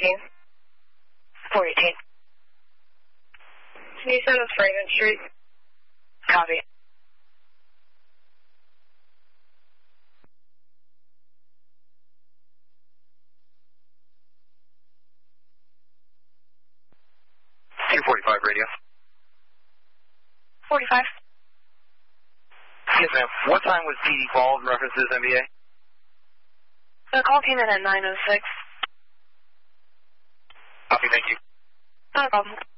418. Can you send us Raymond Street? Copy. Q45 radio. 45. Yes, ma'am. What time was TD called in reference to this MBA? The call came in at 9:06. Copy, thank you. Not a problem.